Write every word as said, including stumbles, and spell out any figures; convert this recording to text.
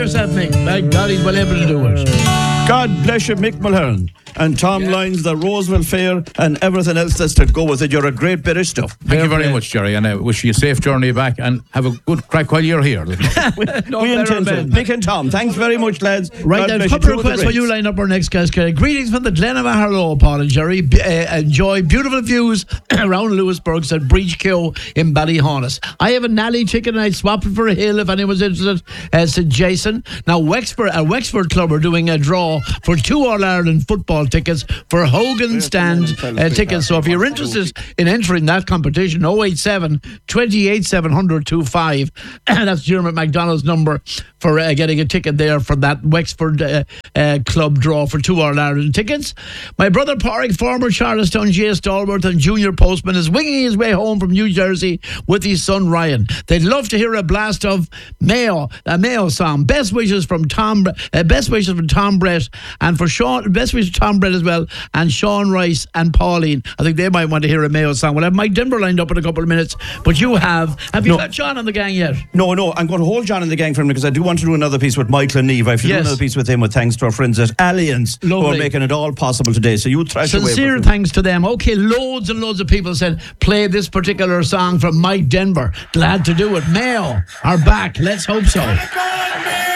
yourself, Mick. My God, he's well able to do it. God bless you, Mick Mulhern. And Tom Yeah. Lyons, the Roseville Fair, and everything else that's to go with it. You're a great bit of stuff. Thank you very much, Jerry, and I wish you a safe journey back and have a good crack while you're here. we No, we intend to. better, Mick and Tom, thanks very much, lads. Right, God then, a bless couple you. of Two the requests for you greats. line up our next guest. Uh, greetings from the Glen of Harlow, Paul and Jerry. B- uh, enjoy beautiful views around Lewisburg, said Breach Keogh in Ballyhonus. I have a Nally ticket and I'd swap it for a hill if anyone's interested, uh, said Jason. Now, Wexford, a Wexford club are doing a draw for two All-Ireland football tickets for Hogan Stand uh, tickets. So if you're interested in entering that competition, oh eight seven, twenty-eight seven hundred twenty-five. That's Dermot MacDonald's number for uh, getting a ticket there for that Wexford uh, uh, club draw for two All-Ireland tickets. My brother Pádraig, former Charlestown G S Stalwart and junior postman, is winging his way home from New Jersey with his son Ryan. They'd love to hear a blast of Mayo, a Mayo song. Best wishes from Tom, uh, best wishes from Tom Brett, and for Sean, best wishes to Tom Brett as well, and Sean Rice and Pauline. I think they might want to hear a Mayo song. We'll have Mike Denver lined up in a couple of minutes, but you have, have you No. got John on the gang yet? No, no, I'm going to hold John and the gang for him because I do want to do another piece with Michael and Neve. I have to Yes. do another piece with him with thanks to our friends at Allianz who Lovely. are making it all possible today. So you thrash away. Sincere for- thanks to them. Okay, loads and loads of people said play this particular song from Mike Denver. Glad to do it. Mayo are back. Let's hope so.